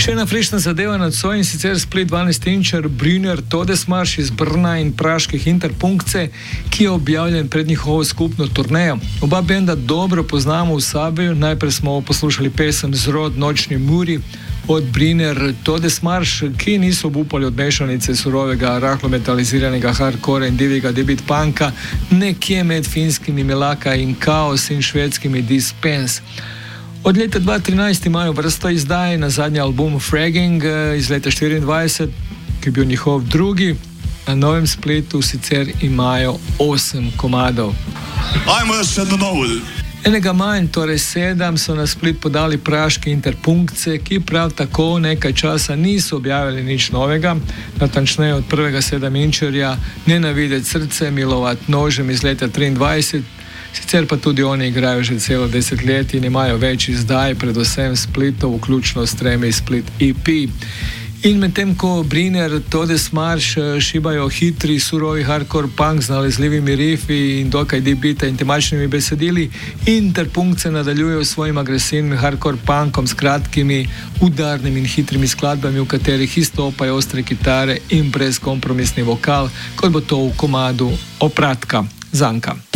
Še ena frišna zadeva nocoj, in sicer Split 12-inčer Brynjar Todesmarš iz Brna in praških Interpunkce, ki je objavljen pred njihovo skupno turnejo. Oba benda dobro poznamo v Sabiju. Najprej smo poslušali pesem Zrod nočni muri od Brynjar Todesmarš, ki niso obupali od mešanice surovega, rahlo metaliziranega hardcore in divjega debit punka, nekje med finskimi Melaka in Kaos in švedskimi Dispense. Od leta 2013 imajo vrsto izdaj, na zadnji album Fragging iz leta 2024, ki je bil njihov drugi. Na novem Splitu sicer imajo 8 komadov. Ajmo še do novul. Enega manj, torej 7, so na Split podali praški Interpunkce, ki prav tako nekaj časa niso objavili nič novega, natančneje od prvega 7-inčerja Nenavideti srce, Milovat nožem iz leta 23. Sicer pa tudi oni igrajo že celo desetletje in imajo več izdaj, predvsem Splitov, vključno s 3 Split EP. In medtem ko Brynjar Todesmarš šibajo hitri, surovi hardcore punk z nalezljivimi rifi in dokaj deep-beata in temačnimi besedili, Interpunkce nadaljujejo s svojim agresivnim hardcore punkom s kratkimi, udarnimi in hitrimi skladbami, v katerih izstopajo ostre kitare in brezkompromisni vokal, kot bo to v komadu Opratka Zanka.